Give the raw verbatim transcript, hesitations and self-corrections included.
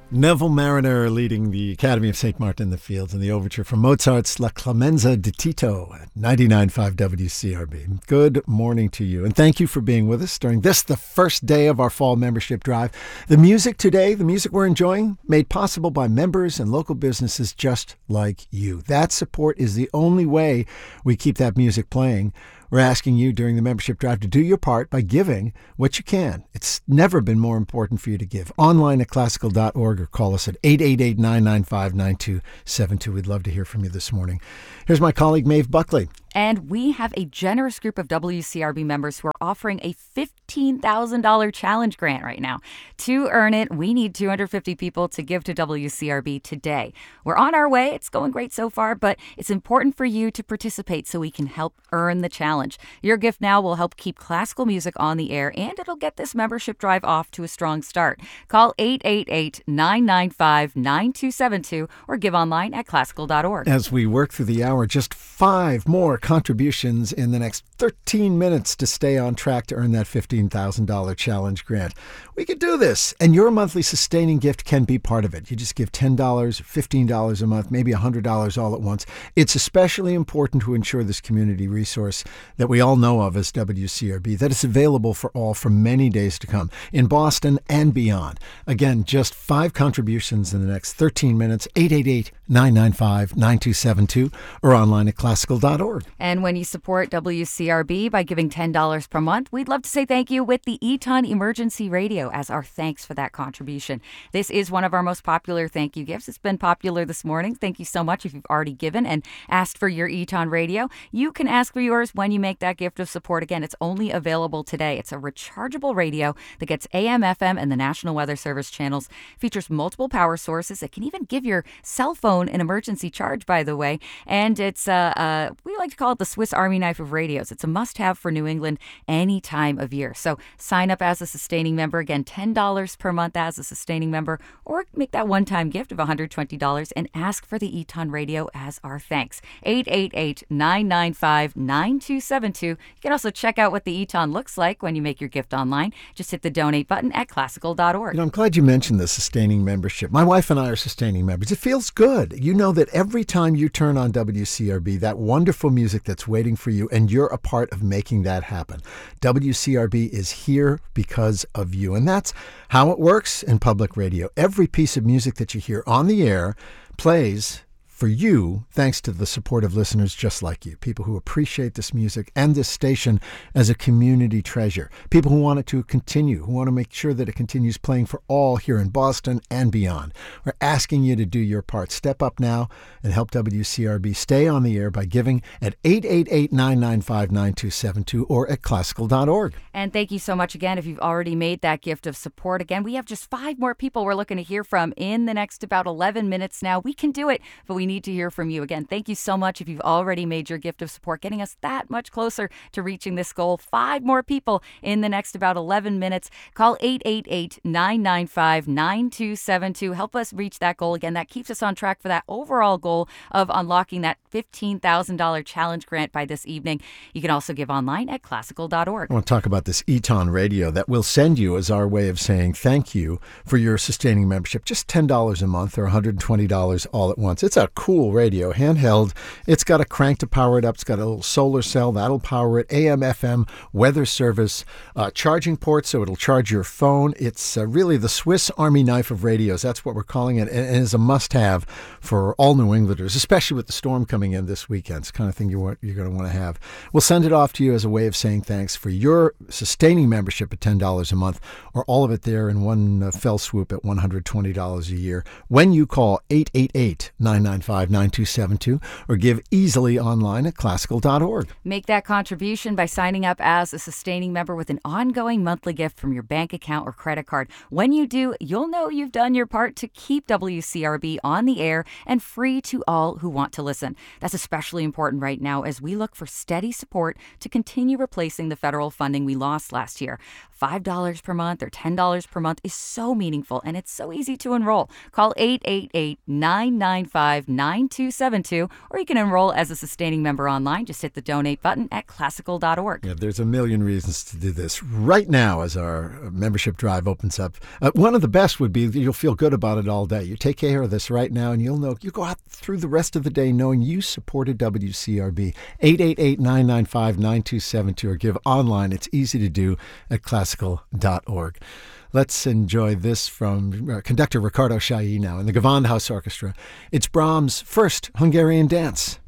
Neville Mariner leading the Academy of Saint Martin in the Fields in the overture from Mozart's La Clemenza di Tito at ninety-nine point five W C R B. Good morning to you, and thank you for being with us during this, the first day of our fall membership drive. The music today, the music we're enjoying, made possible by members and local businesses just like you. That support is the only way we keep that music playing. We're asking you during the membership drive to do your part by giving what you can. It's never been more important for you to give. Online at classical dot org or call us at eight eight eight, nine nine five, nine two seven two. We'd love to hear from you this morning. Here's my colleague, Maeve Buckley. And we have a generous group of W C R B members who are offering a fifteen thousand dollars challenge grant right now. To earn it, we need two hundred fifty people to give to W C R B today. We're on our way. It's going great so far, but it's important for you to participate so we can help earn the challenge. Your gift now will help keep classical music on the air, and it'll get this membership drive off to a strong start. Call eight eight eight, nine nine five, nine two seven two or give online at classical dot org. As we work through the hour, just five more contributions in the next thirteen minutes to stay on track to earn that fifteen thousand dollars challenge grant. We could do this, and your monthly sustaining gift can be part of it. You just give ten dollars, fifteen dollars a month, maybe one hundred dollars all at once. It's especially important to ensure this community resource that we all know of as W C R B, that it's available for all for many days to come in Boston and beyond. Again, just five contributions in the next thirteen minutes, eight eight eight, nine nine five, nine two seven two or online at classical dot org. And when you support W C R B by giving ten dollars per month, we'd love to say thank you with the Eton Emergency Radio as our thanks for that contribution. This is one of our most popular thank you gifts. It's been popular this morning. Thank you so much if you've already given and asked for your Eton Radio. You can ask for yours when you make that gift of support. Again, it's only available today. It's a rechargeable radio that gets A M, F M, and the National Weather Service channels. Features multiple power sources. It can even give your cell phone an emergency charge, by the way. And it's, uh, uh, we like to call it the Swiss Army knife of radios. It's a must-have for New England any time of year. So sign up as a sustaining member. Again, ten dollars per month as a sustaining member, or make that one-time gift of one hundred twenty dollars and ask for the Eton Radio as our thanks. eight eight eight, nine nine five, nine two seven two. You can also check out what the Eton looks like when you make your gift online. Just hit the donate button at classical dot org. You know, I'm glad you mentioned the sustaining membership. My wife and I are sustaining members. It feels good. You know that every time you turn on W C R B, that wonderful music that's waiting for you, and you're a part of making that happen. W C R B is here because of you, and that's how it works in public radio. Every piece of music that you hear on the air plays for you, thanks to the support of listeners just like you, people who appreciate this music and this station as a community treasure, people who want it to continue, who want to make sure that it continues playing for all here in Boston and beyond. We're asking you to do your part. Step up now and help W C R B stay on the air by giving at eight eight eight, nine nine five, nine two seven two or at classical dot org. And thank you so much again if you've already made that gift of support. Again, we have just five more people we're looking to hear from in the next about eleven minutes now. We can do it, but we need to hear from you. Again, thank you so much if you've already made your gift of support, getting us that much closer to reaching this goal. Five more people in the next about eleven minutes. Call eight eight eight, nine nine five, nine two seven two. Help us reach that goal. Again, that keeps us on track for that overall goal of unlocking that fifteen thousand dollars challenge grant by this evening. You can also give online at classical dot org. I want to talk about this Eton Radio that we'll send you as our way of saying thank you for your sustaining membership. Just ten dollars a month or one hundred twenty dollars all at once. It's a cool radio, handheld. It's got a crank to power it up. It's got a little solar cell that'll power it. A M, F M, weather service, uh, charging port so it'll charge your phone. It's uh, really the Swiss Army knife of radios. That's what we're calling it, and it is a must-have for all New Englanders, especially with the storm coming in this weekend. It's the kind of thing you want, you're going to want to have. We'll send it off to you as a way of saying thanks for your sustaining membership at ten dollars a month, or all of it there in one uh, fell swoop at one hundred twenty dollars a year when you call eight eight eight, nine nine five, nine two seven two or give easily online at classical dot org. Make that contribution by signing up as a sustaining member with an ongoing monthly gift from your bank account or credit card. When you do, you'll know you've done your part to keep W C R B on the air and free to all who want to listen. That's especially important right now as we look for steady support to continue replacing the federal funding we lost last year. five dollars per month or ten dollars per month is so meaningful, and it's so easy to enroll. Call eight eight eight, nine nine five, nine two seven two, or you can enroll as a sustaining member online. Just hit the donate button at classical dot org. Yeah, there's a million reasons to do this right now as our membership drive opens up. Uh, one of the best would be you'll feel good about it all day. You take care of this right now, and you'll know you go out through the rest of the day knowing you supported W C R B. eight eight eight, nine nine five, nine two seven two or give online. It's easy to do at classical dot org. Let's enjoy this from uh, conductor Ricardo Chailly now in the Gewandhaus Orchestra. It's Brahms' first Hungarian dance.